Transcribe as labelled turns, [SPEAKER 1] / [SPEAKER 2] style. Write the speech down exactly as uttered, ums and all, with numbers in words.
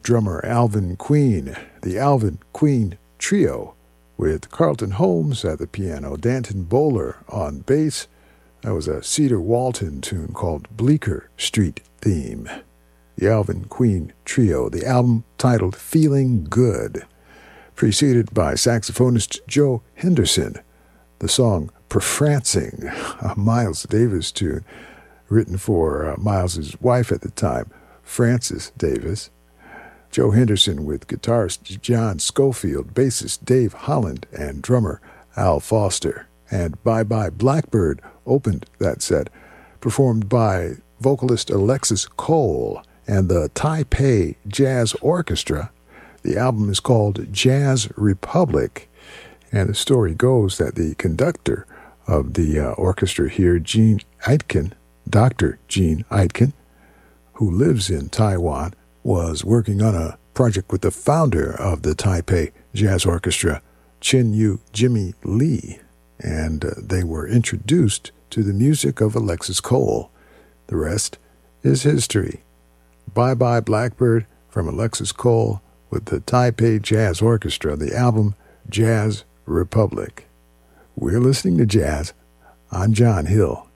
[SPEAKER 1] drummer Alvin Queen, the Alvin Queen Trio, with Carlton Holmes at the piano, Danton Bowler on bass. That was a Cedar Walton tune called Bleecker Street Theme. The Alvin Queen Trio, the album titled Feeling Good, preceded by saxophonist Joe Henderson, the song Prefrancing, a Miles Davis tune written for uh, Miles's wife at the time, Frances Davis. Joe Henderson with guitarist John Schofield, bassist Dave Holland, and drummer Al Foster. And Bye Bye Blackbird opened that set, performed by vocalist Alexis Cole and the Taipei Jazz Orchestra. The album is called Jazz Republic, and the story goes that the conductor of the uh, orchestra here, Gene Aitken, Doctor Gene Aitken, who lives in Taiwan, was working on a project with the founder of the Taipei Jazz Orchestra, Chin Yu Jimmy Lee, and uh, they were introduced to the music of Alexis Cole. The rest is history. Bye Bye Blackbird from Alexis Cole with the Taipei Jazz Orchestra, the album Jazz Republic. We're listening to jazz. I'm John Hill.